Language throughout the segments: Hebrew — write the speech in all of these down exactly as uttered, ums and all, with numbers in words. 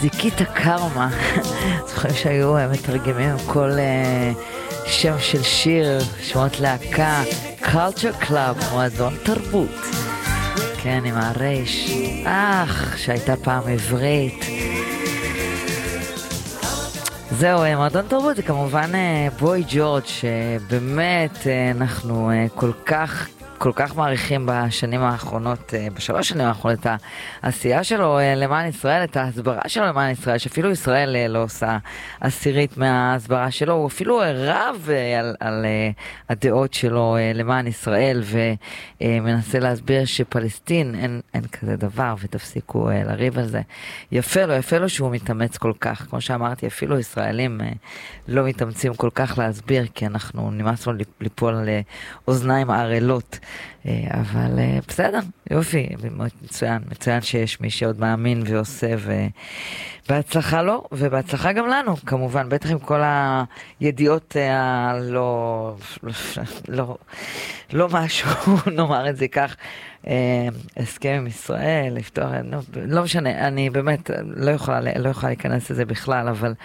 זיקית הקרמה. זוכרים שהיו מתרגמים כל שם של שיר, שמות להקה, Culture Club, מועדון תרבות. כן, עם הרייש. אך, שהייתה פעם עברית. זהו, מועדון תרבות זה כמובן בוי ג'ורג', שבאמת אנחנו כל כך כל כך מעריכים בשנים האחרונות, בשלוש שנים האחרונות, את העשייה שלו למען ישראל, את ההסברה שלו למען ישראל, שאפילו ישראל לא עושה עשירית מההסברה שלו, הוא אפילו רב על, על הדעות שלו למען ישראל, ומנסה להסביר שפלסטין אין, אין כזה דבר, ותפסיקו לריב על זה. יפה לו, יפה לו שהוא מתאמץ כל כך, כמו שאמרתי, אפילו ישראלים לא מתאמצים כל כך להסביר, כי אנחנו נמאס לו ליפול על אוזניים ערלות. אבל בסדר, יופי, מצוין, מצוין שיש מי שעוד מאמין ועושה, ובהצלחה לו, ובהצלחה גם לנו, כמובן, בטח עם כל הידיעות הלא, לא, לא משהו, נאמר את זה כך, הסכם עם ישראל, לפתוח, לא, לא משנה, אני באמת לא יכולה, לא יכולה להיכנס לזה בכלל, אבל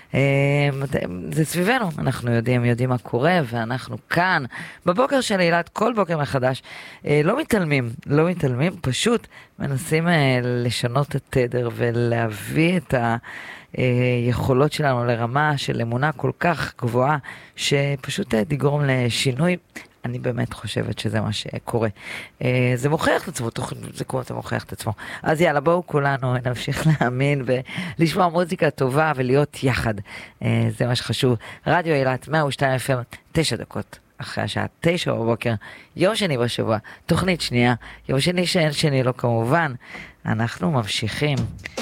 זה סביבנו, אנחנו יודעים, יודעים מה קורה, ואנחנו כאן, בבוקר של אילת, כל בוקר מחדש, לא מתעלמים, לא מתעלמים, פשוט מנסים לשנות את תדר, ולהביא את היכולות שלנו לרמה של אמונה כל כך גבוהה, שפשוט תגרום לשינוי. אני באמת חושבת שזה מה שקורה. זה מוכיח את עצמו, זה כמו זה מוכיח את עצמו. אז יאללה, בואו כולנו נמשיך להאמין ולשמוע מוזיקה טובה ולהיות יחד. זה מה שחשוב. רדיו אילת, מאה ושתיים אף אם, תשע דקות. אחרי השעה תשע בבוקר, יום שני בשבוע, תוכנית שנייה, יום שני שאין שני לא כמובן. אנחנו ממשיכים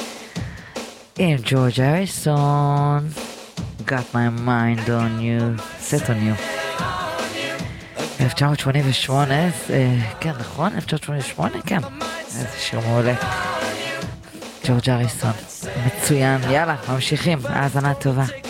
עם ג'ורג' הריסון, Got my mind on you, set on you. אלף תשע מאות שמונים ושמונה, כן נכון? אלף תשע מאות שמונים ושמונה? כן. איזה שיר מעולה. ג'ורג' הריסון, מצוין. יאללה, ממשיכים. האזנה טובה.